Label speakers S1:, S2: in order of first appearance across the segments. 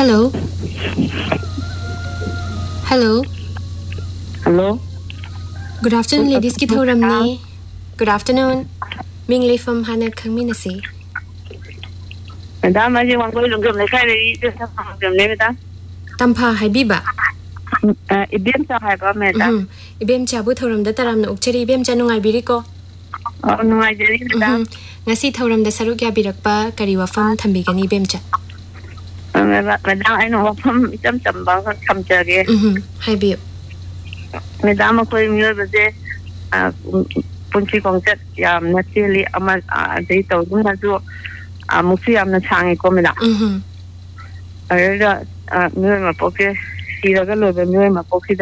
S1: Hello. Hello.
S2: Hello.
S1: Good afternoon, ladies. Ki thoramni. Good afternoon. Ming le from Hana Kangminasi.
S2: Madam, I want to go to the Kari. Madam.
S1: Tampa Habiba.
S2: Ibim Sahaba, madam.
S1: Ibim Chabu Thoram, the Taram Ukcheri, Ibim Janunga Biriko.
S2: Oh, no, I didn't.
S1: Nasi Thoram, the Sarukia Birakpa, Kariwa from Tambigani Bimcha.
S2: Madam, I know from some bang, some jaggy.
S1: Habi.
S2: Madam, I call you the day. Punchi Concept, naturally, they told me to do a museum the Changi Comida. I read a Miriam Pocket, see the girl of the Miriam Pocket,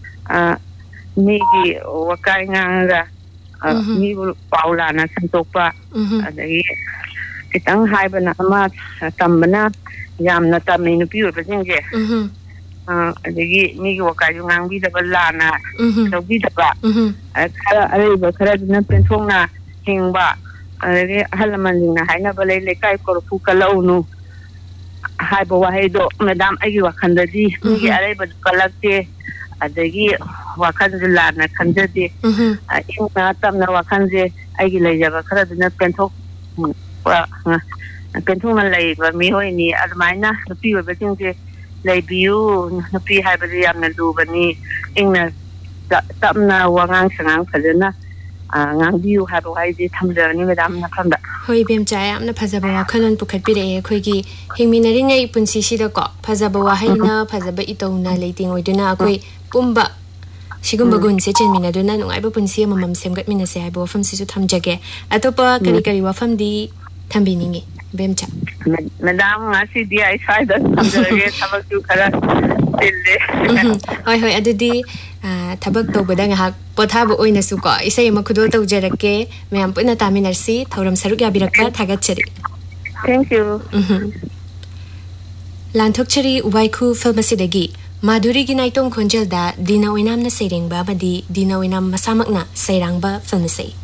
S2: Niki, Wakanga, Nibu Paulana, Santopa, the Kitang Hibana, Tambana, Yam Natami, the pure Virginia. The Niki Wakayang be the Balana, so be the back. I was correct nothing from Hingba. Halaman, I never lay like I for Pukalonu. Hybowahedo, Madame Ayua Kandadi, we are able to collect at the year Wakanzilana Kandadi, in Tamna Wakanze, Aguilaya, Karadina Pento, Pentuma lay, but me only Admina, the few of the things lay you, the P. Hyberiam Dubani, in Tamna Wangang Kalina. You have why they come there, Madame Nakanda.
S1: Hoibim Jayam, the Pazabawa Kanan Pukapire, Quiggy, Himinaring a Punsi the Gok, Pazabawa Haina, Pazaba Itona, Lating or Duna, Pumba. Shigumbagun, Sechin Minaduna, no Ibupunsi, Mamam Sem got Minasabo from Sisutam Jagge, Atopa, Karikariwa from the Tambini, Bemcha.
S2: Madame, I see the I tried that.
S1: I heard the Tabak Tobadanga, Potabo Oinasuka, Isay Makudoto Jerake, Mampuna Taminarsi, Toram Saruga Biraka, Tagacheri.
S2: Thank you.
S1: Lantokcheri, Waiku, Filmasidagi, Maduri Ginaitong Konjelda, Dina Winam na Sering Babadi, Dina Winam Masamakna, Sayrangba, Filmasi.